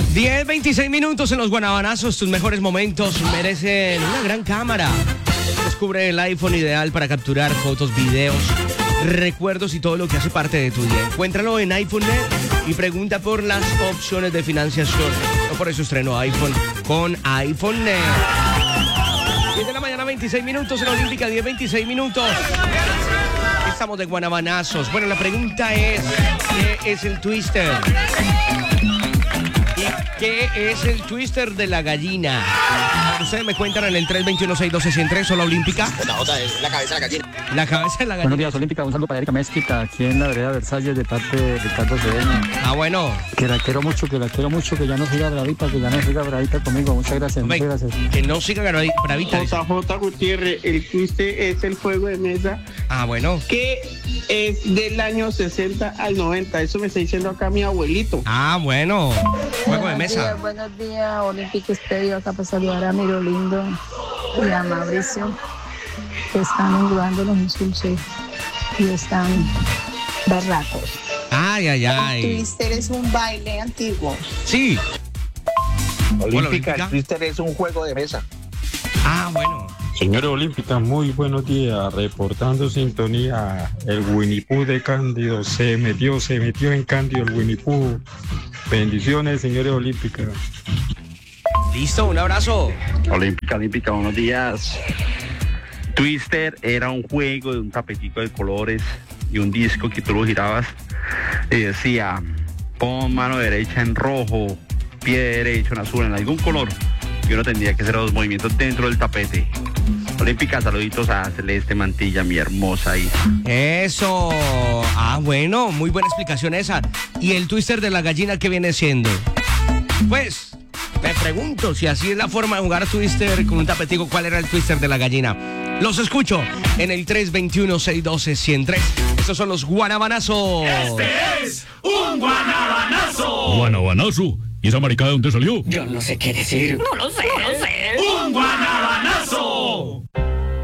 10:26 en los guanabanazos. Tus mejores momentos merecen una gran cámara. Descubre el iPhone ideal para capturar fotos, videos, recuerdos y todo lo que hace parte de tu día. Encuéntralo en iPhone.net y pregunta por las opciones de financiación. No por eso estreno iPhone con iPhone.net. 10 de la mañana, 26 minutos en la Olímpica, 10:26. Estamos de guanabanazos. Bueno, la pregunta es, ¿qué es el twister? ¿Qué es el twister de la gallina? Ustedes me cuentan en el 321-612-103, ¿Hola Olímpica? Es la cabeza de la gallina. La cabeza de la gallina. Buenos días, Olímpica. Un saludo para Erika Mezquita, aquí en la vereda Versalles, de parte de Ricardo Cedeño. Ah, bueno. Que la quiero mucho, que ya no siga bravita conmigo. Muchas gracias, Hombre, muchas gracias. Que no siga bravita. JJ Gutiérrez, el twister es el juego de mesa Ah, bueno. que es del año 60 al 90. Eso me está diciendo acá mi abuelito. Ah, bueno. Juego de mesa. Buenos días, Olímpico Estéreo, acá para saludar a Miro Lindo y a Mauricio, que están englobando los insultos y están berracos. Ay, ay, El ay. twister es un baile antiguo. Sí. Olímpica, el twister es un juego de mesa. Ah, bueno. Señores Olímpica, muy buenos días. Reportando sintonía, el Winnie Pooh de Cándido se metió en Cándido el Winnie Pooh. Bendiciones, señores Olímpica. Listo, un abrazo. Olímpica, buenos días. Twister era un juego de un tapetico de colores y un disco que tú lo girabas y decía, pon mano derecha en rojo, pie derecho en azul, en algún color. Y uno tendría que hacer los movimientos dentro del tapete. Olímpica, saluditos a Celeste Mantilla, mi hermosa hija. Eso. Ah, bueno, muy buena explicación esa. ¿Y el twister de la gallina qué viene siendo? Pues, me pregunto si así es la forma de jugar twister con un tapetico, ¿cuál era el twister de la gallina? Los escucho en el 321-612-103. Estos son los guanabanazos. ¡Este es un guanabanazo! ¿Guanabanazo? ¿Y esa maricada de dónde salió? Yo no sé qué decir. ¡Un guanabanazo!